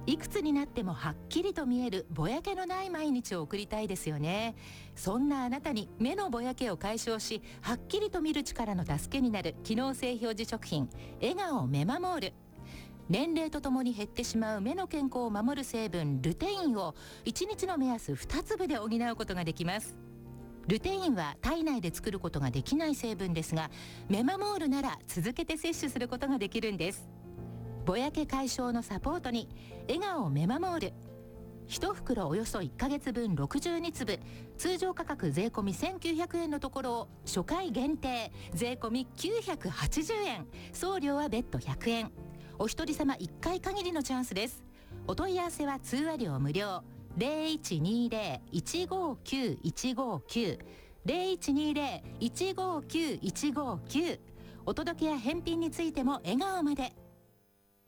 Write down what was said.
いくつになってもはっきりと見えるぼやけのない毎日を送りたいですよね。そんなあなたに目のぼやけを解消し、はっきりと見る力の助けになる機能性表示食品、笑顔メマモール。年齢とともに減ってしまう目の健康を守る成分ルテインを1日の目安2粒で補うことができます。ルテインは体内で作ることができない成分ですが、メマモールなら続けて摂取することができるんです。ぼやけ解消のサポートに笑顔メマモール、1袋およそ1ヶ月分62粒、通常価格税込み1900円のところを初回限定税込み980円、送料は別途100円。お一人様1回限りのチャンスです。お問い合わせは通話料無料、0120-159-159 0120-159-159。お届けや返品についても笑顔まで。